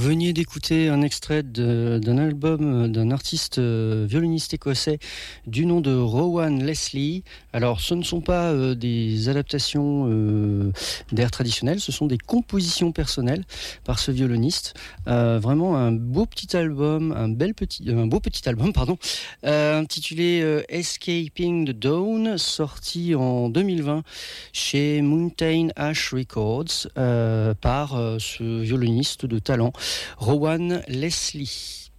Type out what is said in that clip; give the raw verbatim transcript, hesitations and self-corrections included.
veniez d'écouter un extrait de, d'un album d'un artiste euh, violoniste écossais du nom de Rowan Leslie. Alors, ce ne sont pas euh, des adaptations euh, d'airs traditionnels, ce sont des compositions personnelles par ce violoniste. Euh, vraiment un beau petit album, un bel petit, un beau petit album, pardon, euh, intitulé euh, Escaping the Dawn, sorti en deux mille vingt chez Mountain Ash Records euh, par euh, ce violoniste de talent, Rowan Leslie.